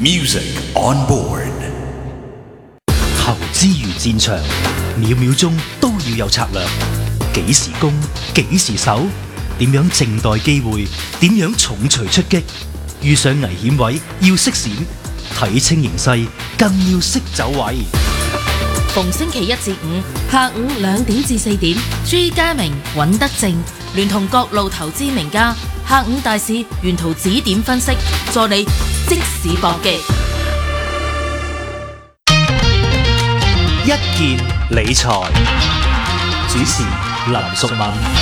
Music on board。 投資如戰場，秒秒鐘都要有策略。幾時攻，幾時守，點樣靜待機會，點樣重錘出擊。遇上危險位要識閃，睇清形勢更要識走位。 逢星期一至五下午2點至4點，朱家明、尹德正聯同各路投資名家，下午大市沿途指點分析，助你即時搏擊。 一件理財，主持林淑敏。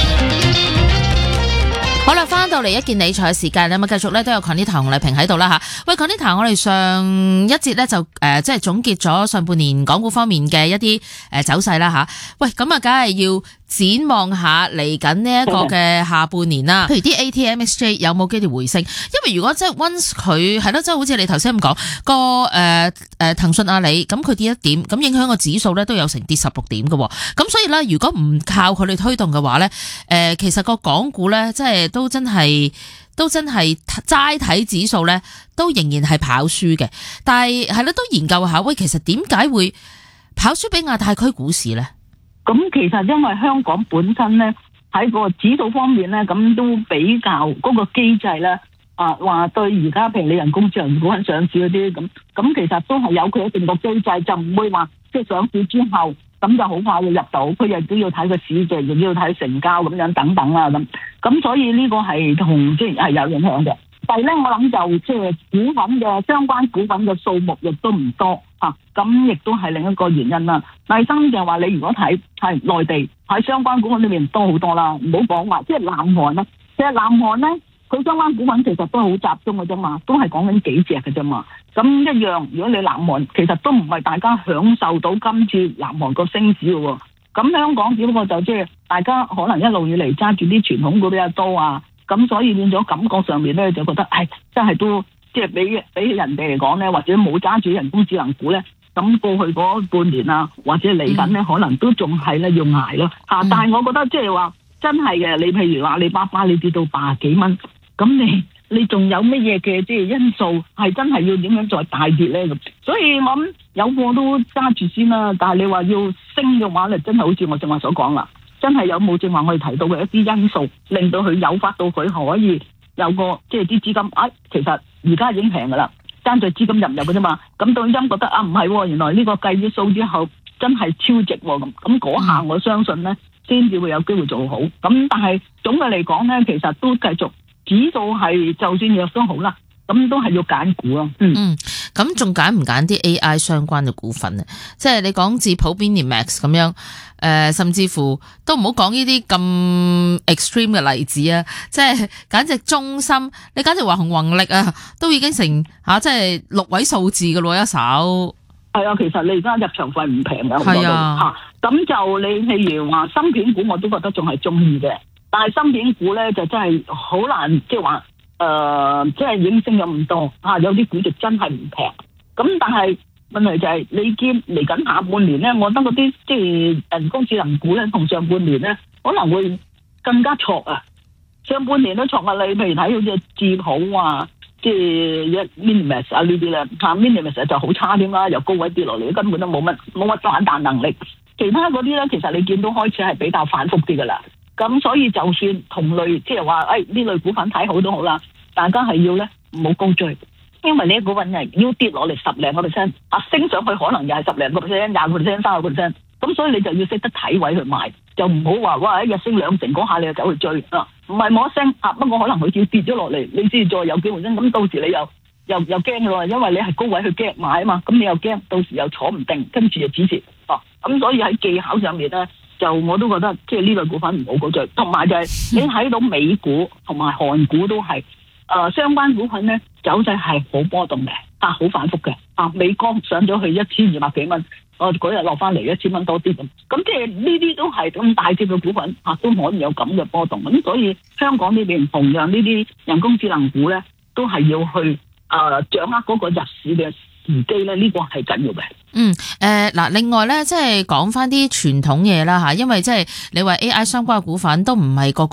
好啦，翻到嚟一件理財嘅時間，咁啊繼續咧都有 Conita 同麗萍喺度啦吓。喂 Conita， 我哋上一節咧就即係總結咗上半年港股方面嘅一啲走勢啦吓。喂，咁啊梗係要展望下嚟緊呢一個嘅下半年啦。譬如啲 ATMXJ 有冇機會回升？因為如果即係 once 佢係咯，即係好似你頭先咁講個騰訊阿里，咁佢跌1點，咁影響個指數咧都有成跌16點嘅。咁所以咧，如果唔靠佢哋推動嘅話咧，其實個港股咧即係都真係齋睇指數咧，都仍然係跑輸嘅。但係係咯，都研究下，喂，其實點解會跑輸俾亞太區股市咧？ 咁其實因為香港本身咧喺個指數方面咧，咁都比較嗰個機制咧，話對而家譬如你人工智能股份上市嗰啲咁其實都係有佢一定個機制，就唔會話即係上市之後咁就好快就入到，佢亦都要睇個市值，亦都要睇成交咁樣等等啦咁所以呢個係同即係有影響嘅。但係咧，我諗就即係股份嘅相關股份嘅數目亦都唔多咁亦都係另一個原因啦。第三就係話你如果睇係內地喺相關股份裏面多好多啦，唔好講話即係南韓啦，即係南韓咧佢相關股份其實都好集中嘅啫嘛，都係講緊幾隻嘅啫嘛。咁一樣，如果你南韓其實都唔係大家享受到今次南韓個升市嘅喎，咁香港只不過就即係大家可能一路以嚟揸住啲傳統股比較多啊，咁所以變咗感覺上面咧就覺得真係都即係比起人哋嚟講咧，或者冇揸住人工智能股咧，咁過去嗰半年啊，或者嚟緊咧，可能都仲係咧要捱咯但係我覺得即係話真係嘅，你譬如話阿里巴巴你跌到80幾蚊，咁你仲有乜嘢嘅即係因素係真係要點樣再大跌咧咁？所以我諗有貨都揸住先啦。但係你話要升嘅話咧，真係好似我正話所講啦，真係有冇正話我哋提到嘅一啲因素，令到佢誘發到佢可以有個即係啲資金其實而家已經平噶啦，爭在資金入唔入嘅啫嘛。咁到音覺得唔係原來呢個計咗數之後真係超值咁嗰下我相信咧先至會有機會做好。咁但係總嘅嚟講咧，其實都繼續。指數係就算弱都好啦，咁都係要揀股咯。 咁仲揀唔揀啲 AI 相關嘅股份咧？即係你講智普 Minimax 咁樣，甚至乎都唔好講呢啲咁 extreme 嘅例子啊！即係揀隻中芯，你揀隻華虹宏力啊，都已經成即係6位數字嘅咯一手。 係啊，其實你而家入場費唔平嘅， 係啊。 咁就你譬如話芯片股，我都覺得仲係中意嘅。但係芯片股咧就真係好難，即係話即係已經升咗咁多有啲估值真係唔平。咁但係問題就係你見嚟緊下半年咧，我覺得嗰啲即係人工智能股咧，同上半年咧可能會更加挫啊！上半年都挫啊！你譬如睇好似智普啊，即係 Minimax 啊呢啲咧Minimax 就好差添啦，由高位跌落嚟，根本都冇乜反彈能力。其他嗰啲咧，其實你見到開始係比較反覆啲噶啦。咁所以就算同類即係話呢類股份睇好都好啦，大家係要咧唔好高追，因為呢啲股份係要跌落嚟10零個 percent， 升上去可能又係10零個 percent、20個 percent、30個 percent， 咁所以你就要識得睇位去買，就唔好話哇一日升2成嗰下你就走去追唔係冇得升不過可能佢要跌咗落嚟，你先再有機會升，咁到時你又驚嘅喎，因為你係高位去驚買啊嘛，咁你又驚到時又坐唔定，跟住就止蝕咁所以喺技巧上面咧。就我都覺得即係呢類股份唔好高追，同埋就係你睇到美股同埋韓股都係相關股份咧走勢係好波動嘅，好反覆嘅美光上咗去1200幾蚊，嗰日落翻嚟1000蚊多啲咁即係呢啲都係咁大隻嘅股份都可以有咁嘅波動。咁所以香港呢邊同樣呢啲人工智能股咧都係要去掌握嗰個入市嘅時機咧，呢個係緊要嘅。 另外咧，即係講翻啲傳統嘢啦吓，因為即係你話 AI 相關嘅股份都唔係個